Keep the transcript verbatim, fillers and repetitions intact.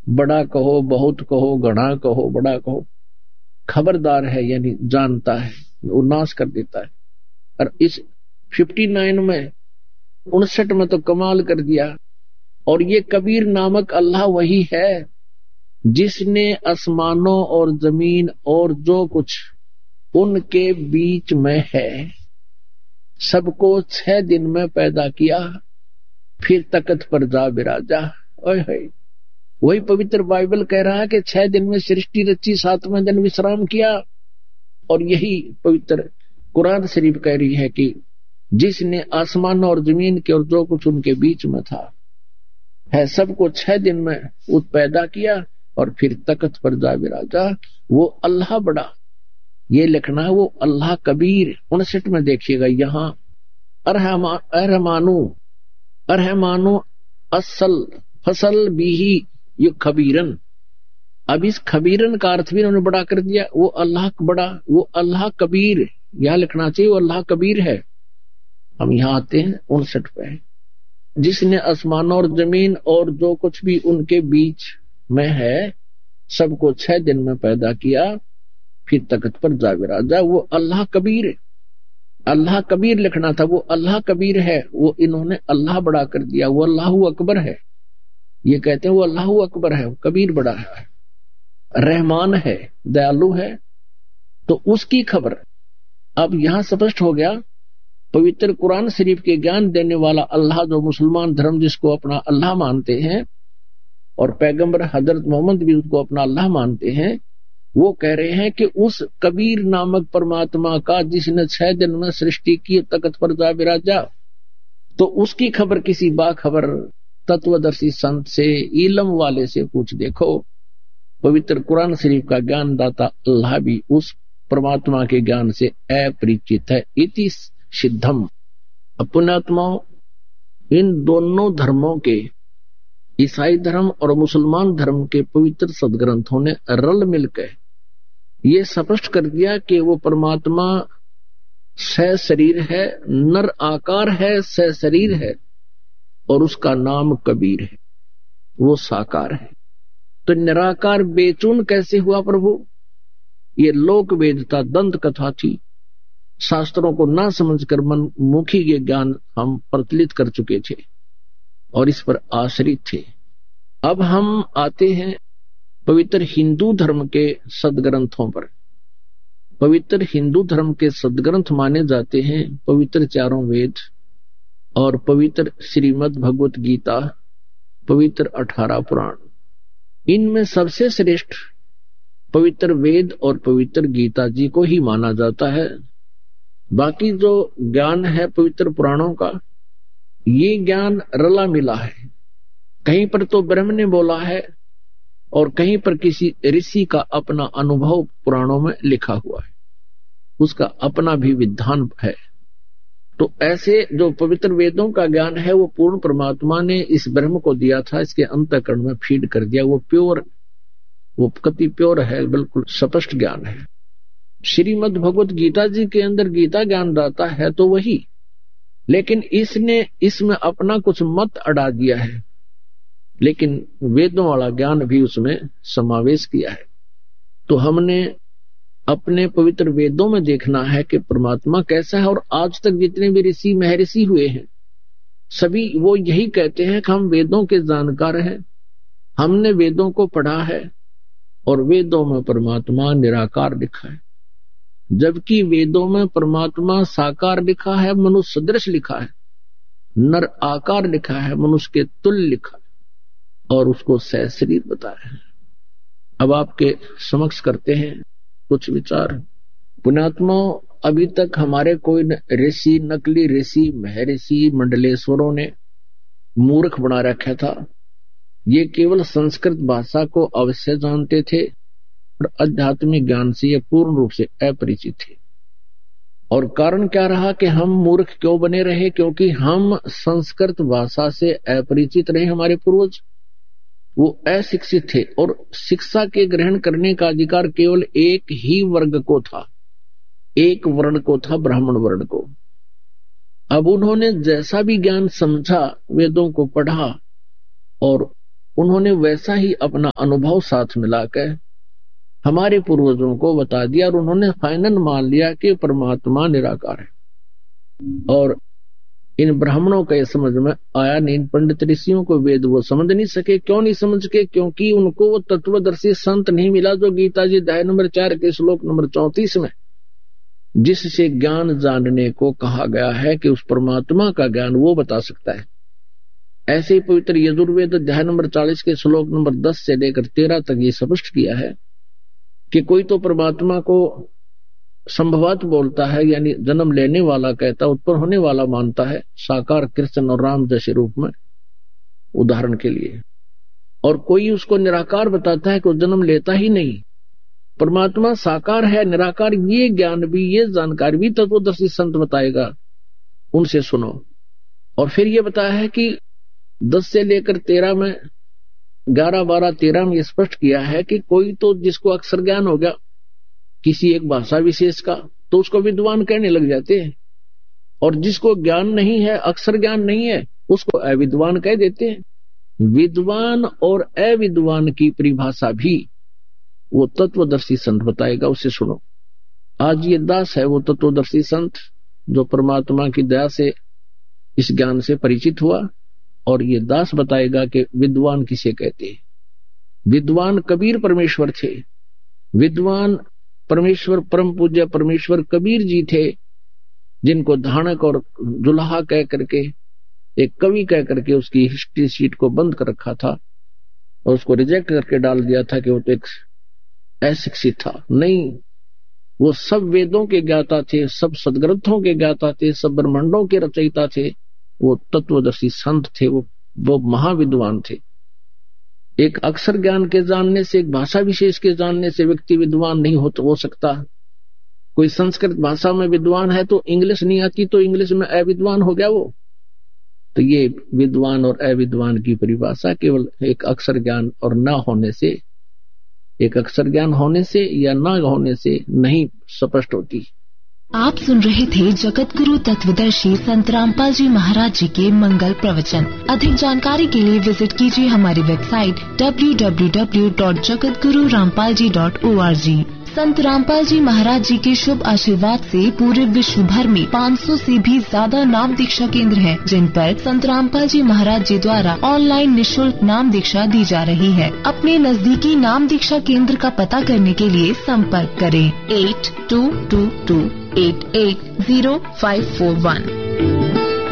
बड़ा कहो, बहुत कहो, घना कहो, बड़ा कहो, खबरदार है यानी जानता है, वो नाश कर देता है। और इस फिफ्टी नाइन में उनसठ में तो कमाल कर दिया। और ये कबीर नामक अल्लाह वही है जिसने आसमानों और जमीन और जो कुछ उनके बीच में है सबको छह दिन में पैदा किया, फिर तख्त पर जा बिराजा। ओए होए, वही पवित्र बाइबल कह रहा है कि छह दिन में सृष्टि रची, सातवें दिन विश्राम किया। और यही पवित्र कुरान शरीफ कह रही है कि जिसने आसमान और जमीन के और जो कुछ उनके बीच में था है सबको छह दिन में उत पैदा किया और फिर तख्त पर जा बिराजा। वो अल्लाह बड़ा, ये लिखना है वो अल्लाह कबीर। उनसठ में देखिएगा यहाँ अरहमानु अरहमानु असल फसल बीही ये खबीरन। अब इस खबीरन का अर्थ भी उन्होंने बड़ा कर दिया। वो अल्लाह बड़ा, वो अल्लाह कबीर, यह लिखना चाहिए वो अल्लाह कबीर है। हम यहाँ आते हैं उनसठ पे, जिसने आसमान और जमीन और जो कुछ भी उनके बीच में है सबको छह दिन में पैदा किया, फिर तख्त पर जा बिराजा। वो अल्लाह कबीर है, अल्लाह कबीर लिखना था, वो अल्लाह कबीर है। वो इन्होंने अल्लाह बड़ा कर दिया, वो अल्लाह अकबर है। ये कहते हैं वो अल्लाह अकबर है, कबीर बड़ा है, रहमान है, दयालु है। तो उसकी खबर अब यहां स्पष्ट हो गया। पवित्र कुरान शरीफ के ज्ञान देने वाला अल्लाह, जो मुसलमान धर्म जिसको अपना अल्लाह मानते हैं और पैगंबर हजरत मोहम्मद भी उसको अपना अल्लाह मानते हैं, वो कह रहे हैं कि उस कबीर नामक परमात्मा का जिसने छह दिन में सृष्टि की, तख्त पर जा बिराजा, तो उसकी खबर किसी बाखबर तत्वदर्शी संत से, इलम वाले से पूछ देखो। पवित्र कुरान शरीफ का ज्ञान दाता अल्लाह भी उस परमात्मा के ज्ञान से अपरिचित है। इति सिद्धम। पुण्यात्माओं, इन दोनों धर्मों के, ईसाई धर्म और मुसलमान धर्म के पवित्र सदग्रंथों ने रल मिलकर ये स्पष्ट कर दिया कि वो परमात्मा सह शरीर है, नर आकार है, सह शरीर है और उसका नाम कबीर है, वो साकार है। तो निराकार बेचून कैसे हुआ प्रभु? ये लोक वेदता दंत कथा थी, शास्त्रों को ना समझकर मन मुखी के ज्ञान हम प्रचलित कर चुके थे और इस पर आश्रित थे। अब हम आते हैं पवित्र हिंदू धर्म के सदग्रंथों पर। पवित्र हिंदू धर्म के सदग्रंथ माने जाते हैं पवित्र चारों वेद और पवित्र श्रीमद् भगवत गीता, पवित्र अठारह पुराण। इनमें सबसे श्रेष्ठ पवित्र वेद और पवित्र गीता जी को ही माना जाता है। बाकी जो ज्ञान है पवित्र पुराणों का, ये ज्ञान रला मिला है। कहीं पर तो ब्रह्म ने बोला है और कहीं पर किसी ऋषि का अपना अनुभव पुराणों में लिखा हुआ है, उसका अपना भी विधान है। तो ऐसे जो पवित्र वेदों का ज्ञान है वो पूर्ण परमात्मा ने इस ब्रह्म को दिया था, इसके अंतःकरण में फीड कर दिया। वो प्योर, वो कति प्योर है, बिल्कुल स्पष्ट ज्ञान है। श्रीमद् भगवत गीता जी के अंदर गीता ज्ञान दाता है तो वही, लेकिन इसने इसमें अपना कुछ मत अड़ा दिया है, लेकिन वेदों वाला ज्ञान भी उसमें समावेश किया है। तो हमने अपने पवित्र वेदों में देखना है कि परमात्मा कैसा है। और आज तक जितने भी ऋषि महर्षि हुए हैं सभी वो यही कहते हैं कि हम वेदों के जानकार हैं, हमने वेदों को पढ़ा है और वेदों में परमात्मा निराकार लिखा है, जबकि वेदों में परमात्मा साकार लिखा है, मनुष्य सदृश लिखा है, नर आकार लिखा है, मनुष्य के तुल्य लिखा है और उसको सह शरीर बताया है। अब आपके समक्ष करते हैं कुछ विचार। पुण्यात्मा, अभी तक हमारे कोई ऋषि, नकली ऋषि, महर्षि, मंडलेश्वरों ने मूर्ख बना रखा था। ये केवल संस्कृत भाषा को अवश्य जानते थे और आध्यात्मिक ज्ञान से ये पूर्ण रूप से अपरिचित थे। और कारण क्या रहा कि हम मूर्ख क्यों बने रहे? क्योंकि हम संस्कृत भाषा से अपरिचित रहे। हमारे पूर्वज वो अशिक्षित थे और शिक्षा के ग्रहण करने का अधिकार केवल एक ही वर्ग को था, एक वर्ण को था, ब्राह्मण वर्ण को। अब उन्होंने जैसा भी ज्ञान समझा, वेदों को पढ़ा और उन्होंने वैसा ही अपना अनुभव साथ मिलाकर हमारे पूर्वजों को बता दिया और उन्होंने फाइनल मान लिया कि परमात्मा निराकार है। और इन ब्राह्मणों का यह समझ में आया नहीं, इन पंडित ऋषियों को वेद वो समझ नहीं सके। क्यों नहीं समझ के? क्योंकि उनको वो तत्वदर्शी संत नहीं मिला जो गीता जी अध्याय नंबर चार के श्लोक नंबर चौंतीस में जिससे ज्ञान जानने को कहा गया है कि उस परमात्मा का ज्ञान वो बता सकता है। ऐसे ही पवित्र यजुर्वेद अध्याय नंबर चालीस के श्लोक नंबर दस से लेकर तेरह तक ये स्पष्ट किया है कि कोई तो परमात्मा को संभवत बोलता है, यानी जन्म लेने वाला कहता, उत्पन्न होने वाला मानता है, साकार कृष्ण और राम जैसे रूप में उदाहरण के लिए। और कोई उसको निराकार बताता है कि वो जन्म लेता ही नहीं। परमात्मा साकार है, निराकार, ये ज्ञान भी, ये जानकारी भी तत्वदर्शी संत बताएगा, उनसे सुनो। और फिर ये बताया है कि दस से लेकर तेरह में, ग्यारह बारह तेरह में स्पष्ट किया है कि कोई तो जिसको अक्षर ज्ञान हो गया किसी एक भाषा विशेष का, तो उसको विद्वान कहने लग जाते हैं। और जिसको ज्ञान नहीं है, अक्षर ज्ञान नहीं है, उसको अविद्वान कह देते हैं। विद्वान और अविद्वान की परिभाषा भी वो तत्वदर्शी संत बताएगा, उसे सुनो। आज ये दास है वो तत्वदर्शी संत जो परमात्मा की दया से इस ज्ञान से परिचित हुआ, और ये दास बताएगा कि विद्वान किसे कहते हैं। विद्वान कबीर परमेश्वर थे। विद्वान परमेश्वर परम पूज्य परमेश्वर कबीर जी थे, जिनको धानक और दुल्हा कह करके, एक कवि कह करके उसकी हिस्ट्री शीट को बंद कर रखा था और उसको रिजेक्ट करके डाल दिया था कि वो तो एक अशिक्षित था। नहीं, वो सब वेदों के ज्ञाता थे, सब सदग्रंथों के ज्ञाता थे, सब ब्रह्मांडों के रचयिता थे। वो तत्वदर्शी संत थे, वो वो महाविद्वान थे। एक अक्षर ज्ञान के जानने से, एक भाषा विशेष के जानने से व्यक्ति विद्वान नहीं हो, तो हो सकता। कोई संस्कृत भाषा में विद्वान है तो इंग्लिश नहीं आती तो इंग्लिश में अविद्वान हो गया वो। तो ये विद्वान और अविद्वान की परिभाषा केवल एक अक्षर ज्ञान और न होने से, एक अक्षर ज्ञान होने से या न होने से नहीं स्पष्ट होती। आप सुन रहे थे जगत गुरु तत्वदर्शी संत रामपाल जी महाराज जी के मंगल प्रवचन। अधिक जानकारी के लिए विजिट कीजिए हमारी website W W W dot Jagat Guru Rampal ji dot O R G. संत रामपाल जी महाराज जी के शुभ आशीर्वाद से पूरे विश्व भर में पाँच सौ से भी ज्यादा नाम दीक्षा केंद्र हैं, जिन पर संत रामपाल जी महाराज जी द्वारा ऑनलाइन निशुल्क नाम दीक्षा दी जा रही है। अपने नजदीकी नाम दीक्षा केंद्र का पता करने के लिए संपर्क करें eight to to to eight eight zero five four one.